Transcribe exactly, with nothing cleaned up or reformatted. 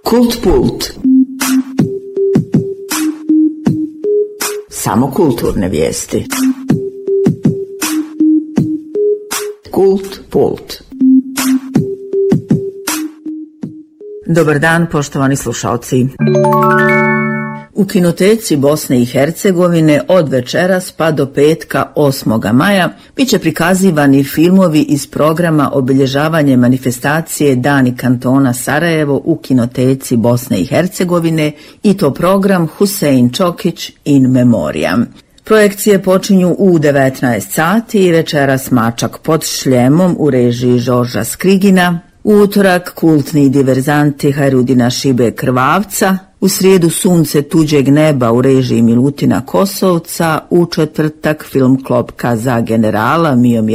Kult Pult. Samo kulturne vijesti. Kult Pult. Dobar dan, poštovani slušalci. U kinoteci Bosne i Hercegovine od večeras pa do petka osmog maja bit će prikazivani filmovi iz programa obilježavanje manifestacije Dani kantona Sarajevo u kinoteci Bosne i Hercegovine i to program Husein Čokić in memoriam. Projekcije počinju u devetnaest sati i večeras Mačak pod šljemom u režiji Žorža Skrigina, u utorak kultni diverzanti Hajrudina Šibe Krvavca, u srijedu Sunce tuđeg neba u režiji Milutina Kosovca, u četvrtak film Klopka za generala Miomira